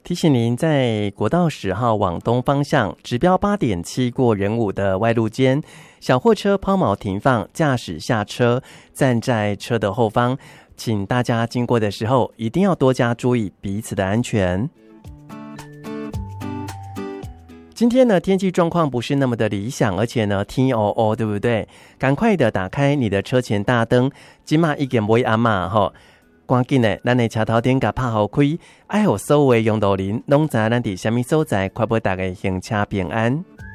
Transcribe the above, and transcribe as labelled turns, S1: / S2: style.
S1: 提醒您，在国道10号往东方向指标8.7过人武的外路间，小货车抛锚停放，驾驶下车，站在车的后方，请大家经过的时候一定要多加注意彼此的安全。今天呢，天气状况不是那么的理想，而且呢，天黑黑，对不对？赶快的打开你的车前大灯，今嘛已经没暗嘛吼。赶紧的，咱的车头灯甲拍好开，爱互所有的用路人拢知咱伫什么所在，确保大家行车平安。